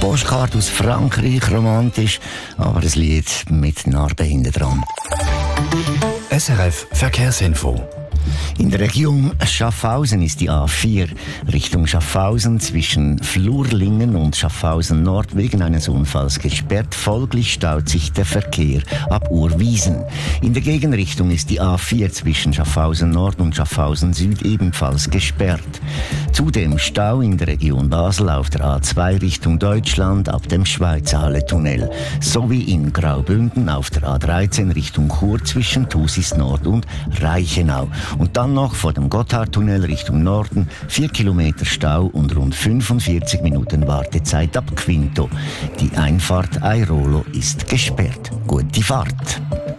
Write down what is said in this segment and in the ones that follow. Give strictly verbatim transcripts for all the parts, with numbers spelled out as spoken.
Postkarte aus Frankreich, romantisch, aber ein Lied mit Narben hinten dran. S R F Verkehrsinfo. In der Region Schaffhausen ist die A vier Richtung Schaffhausen zwischen Flurlingen und Schaffhausen Nord wegen eines Unfalls gesperrt. Folglich staut sich der Verkehr ab Urwiesen. In der Gegenrichtung ist die A vier zwischen Schaffhausen Nord und Schaffhausen Süd ebenfalls gesperrt. Zudem Stau in der Region Basel auf der A zwei Richtung Deutschland ab dem Schweizerhalle-Tunnel sowie in Graubünden auf der A dreizehn Richtung Chur zwischen Thusis Nord und Reichenau. Und dann noch vor dem Gotthardtunnel Richtung Norden vier Kilometer Stau und rund fünfundvierzig Minuten Wartezeit ab Quinto. Die Einfahrt Airolo ist gesperrt. Gute Fahrt!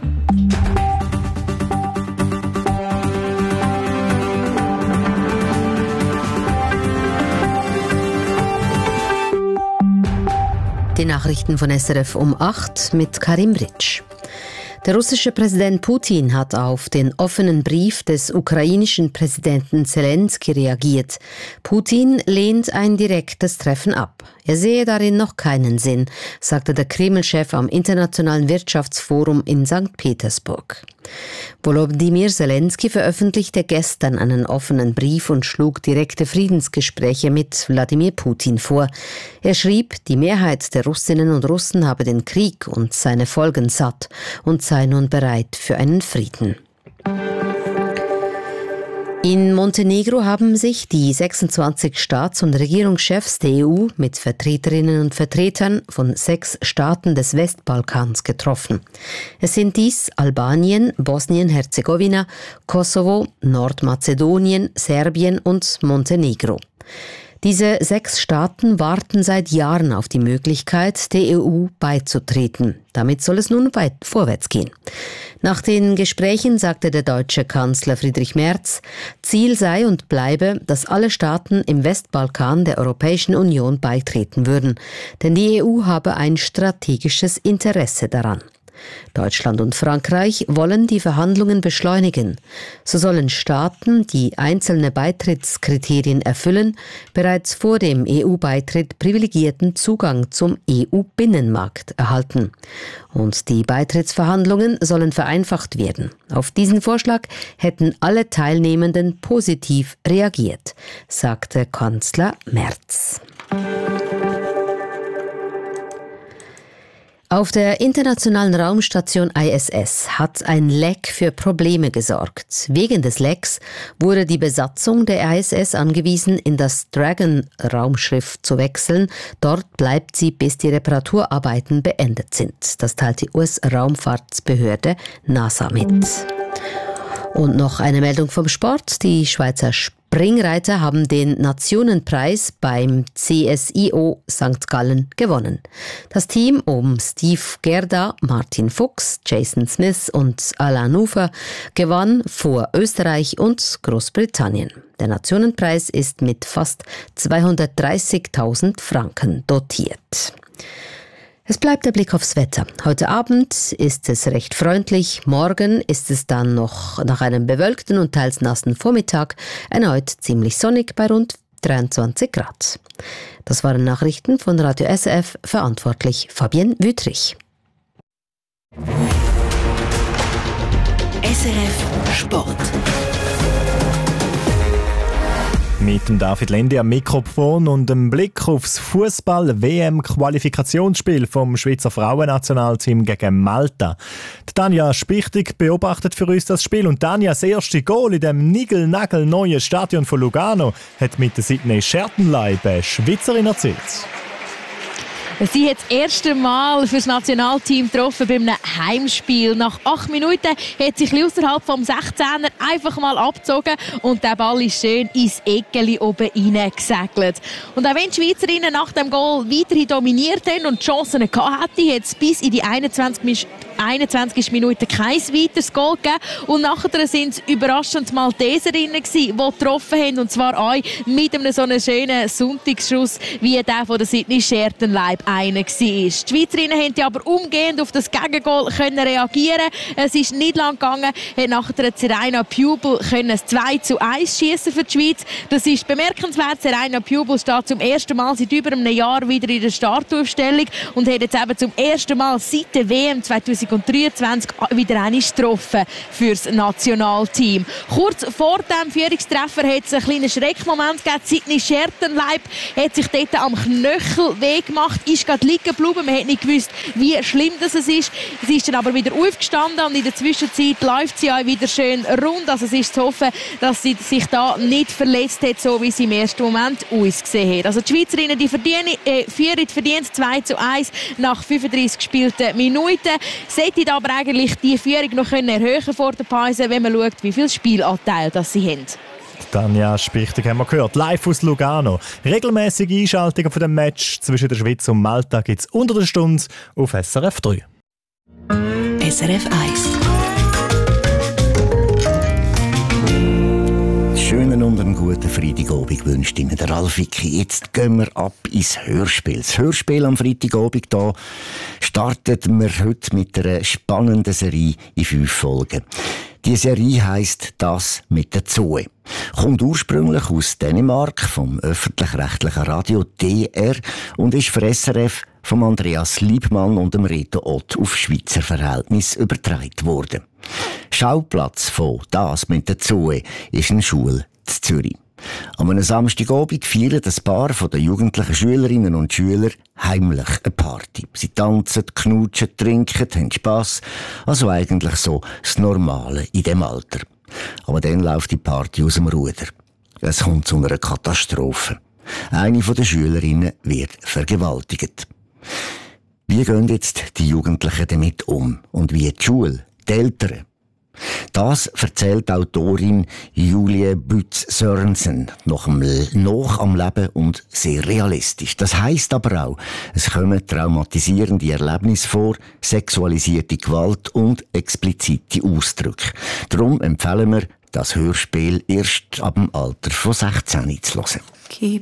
Die Nachrichten von S R F um acht mit Karim Ritsch. Der russische Präsident Putin hat auf den offenen Brief des ukrainischen Präsidenten Zelensky reagiert. Putin lehnt ein direktes Treffen ab. Er sehe darin noch keinen Sinn, sagte der Kreml-Chef am Internationalen Wirtschaftsforum in Sankt Petersburg. Volodymyr Zelensky veröffentlichte gestern einen offenen Brief und schlug direkte Friedensgespräche mit Wladimir Putin vor. Er schrieb, die Mehrheit der Russinnen und Russen habe den Krieg und seine Folgen satt und sei nun bereit für einen Frieden. In Montenegro haben sich die sechsundzwanzig Staats- und Regierungschefs der E U mit Vertreterinnen und Vertretern von sechs Staaten des Westbalkans getroffen. Es sind dies Albanien, Bosnien-Herzegowina, Kosovo, Nordmazedonien, Serbien und Montenegro. Diese sechs Staaten warten seit Jahren auf die Möglichkeit, der E U beizutreten. Damit soll es nun weit vorwärts gehen. Nach den Gesprächen sagte der deutsche Kanzler Friedrich Merz, Ziel sei und bleibe, dass alle Staaten im Westbalkan der Europäischen Union beitreten würden. Denn die E U habe ein strategisches Interesse daran. Deutschland und Frankreich wollen die Verhandlungen beschleunigen. So sollen Staaten, die einzelne Beitrittskriterien erfüllen, bereits vor dem E U-Beitritt privilegierten Zugang zum E U-Binnenmarkt erhalten. Und die Beitrittsverhandlungen sollen vereinfacht werden. Auf diesen Vorschlag hätten alle Teilnehmenden positiv reagiert, sagte Kanzler Merz. Auf der internationalen Raumstation I S S hat ein Leck für Probleme gesorgt. Wegen des Lecks wurde die Besatzung der I S S angewiesen, in das Dragon-Raumschiff zu wechseln. Dort bleibt sie, bis die Reparaturarbeiten beendet sind. Das teilt die U S-Raumfahrtsbehörde NASA mit. Und noch eine Meldung vom Sport. Die Schweizer Springreiter haben den Nationenpreis beim C S I O Sankt Gallen gewonnen. Das Team um Steve Gerda, Martin Fuchs, Jason Smith und Alain Nufer gewann vor Österreich und Großbritannien. Der Nationenpreis ist mit fast zweihundertdreißigtausend Franken dotiert. Es bleibt der Blick aufs Wetter. Heute Abend ist es recht freundlich. Morgen ist es dann noch nach einem bewölkten und teils nassen Vormittag erneut ziemlich sonnig bei rund dreiundzwanzig Grad. Das waren Nachrichten von Radio S R F, verantwortlich Fabienne Wüthrich. S R F Sport. Mit dem David Lendi am Mikrofon und einem Blick aufs Fußball-W M-Qualifikationsspiel vom Schweizer Frauennationalteam gegen Malta. Die Tanja Spichtig beobachtet für uns das Spiel und Tanja, das erste Goal in dem nigelnagelneuen Stadion von Lugano hat mit der Sydney Schertenleib eine Schweizerin erzielt. Sie hat das erste Mal für das Nationalteam getroffen bei einem Heimspiel. Nach acht Minuten hat sich außerhalb vom sechzehner einfach mal abgezogen und der Ball ist schön ins Eckeli oben reingesegelt. Und auch wenn die Schweizerinnen nach dem Goal weiterhin dominiert haben und die Chancen gehabt hätten, hat es bis in die einundzwanzigste einundzwanzigsten Minute kein weiteres Goal gegeben. Und nachher sind es überraschend Malteserinnen gewesen, die getroffen haben. Und zwar auch mit einem so einem schönen Sonntagsschuss, wie der von der Sydney Schertenleib einer war. Die Schweizerinnen konnten aber umgehend auf das Gegengol können reagieren. Es ist nicht lang gegangen. Hat nachher Serena Pubel können zwei zu eins schießen für die Schweiz. Das ist bemerkenswert. Serena Pubel steht zum ersten Mal seit über einem Jahr wieder in der Startaufstellung und hat jetzt eben zum ersten Mal seit der W M zwanzig dreiundzwanzig wieder eine getroffen für das Nationalteam. Kurz vor dem Führungstreffer hat es einen kleinen Schreckmoment gegeben. Sydney Schertenleib hat sich dort am Knöchel weh gemacht, ist gerade liegen geblieben. Man hat nicht gewusst, wie schlimm das ist. Sie ist dann aber wieder aufgestanden und in der Zwischenzeit läuft sie auch wieder schön rund. Also es ist zu hoffen, dass sie sich da nicht verletzt hat, so wie sie im ersten Moment ausgesehen hat. Also die Schweizerinnen die verdienen, äh, führen verdient zwei zu eins nach fünfunddreissig gespielten Minuten. Sollte aber eigentlich die Führung noch können erhöhen vor der Pause, wenn man schaut, wie viel Spielanteil das sie haben. Tanja Spichtig haben wir gehört, live aus Lugano. Regelmäßige Einschaltungen von dem Match zwischen der Schweiz und Malta gibt es unter der Stunde auf S R F drei. S R F eins. Schönen und einen guten Freitagabend wünscht Ihnen der Ralf Wicki. Jetzt gehen wir ab ins Hörspiel. Das Hörspiel am Freitagabend hier startet wir heute mit einer spannenden Serie in fünf Folgen. Die Serie heisst «Das mit der Zoe». Kommt ursprünglich aus Dänemark vom öffentlich-rechtlichen Radio D R und ist für S R F von Andreas Liebmann und dem Reto Ott auf Schweizer Verhältnis übertragen worden. Schauplatz von «Das mit der Zoe» ist eine Schule in Zürich. An einem Samstagabend feiern ein Paar von den jugendlichen Schülerinnen und Schüler heimlich eine Party. Sie tanzen, knutschen, trinken, haben Spass. Also eigentlich so das Normale in dem Alter. Aber dann läuft die Party aus dem Ruder. Es kommt zu einer Katastrophe. Eine der Schülerinnen wird vergewaltigt. Wie gehen jetzt die Jugendlichen damit um? Und wie die Schule, die Eltern? Das erzählt die Autorin Julie Bütz-Sørensen noch am, noch am Leben und sehr realistisch. Das heisst aber auch, es kommen traumatisierende Erlebnisse vor, sexualisierte Gewalt und explizite Ausdrücke. Darum empfehlen wir, das Hörspiel erst ab dem Alter von sechzehn zu hören.